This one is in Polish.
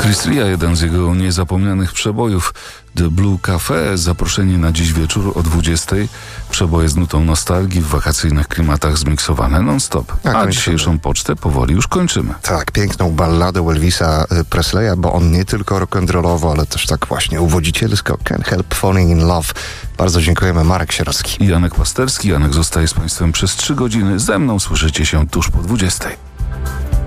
Chris Ria, jeden z jego niezapomnianych przebojów. The Blue Cafe, zaproszenie na dziś wieczór o 20:00. Przeboje z nutą nostalgii w wakacyjnych klimatach zmiksowane non-stop. A dzisiejszą pocztę powoli już kończymy. Tak, piękną balladę Elvisa Presleya, bo on nie tylko rock'n'rollowo, ale też tak właśnie uwodzicielsko. Can't Help Falling in Love. Bardzo dziękujemy. Marek Sierowski I Janek Pasterski. Janek zostaje z Państwem przez 3 godziny. Ze mną słyszycie się tuż po 20:00.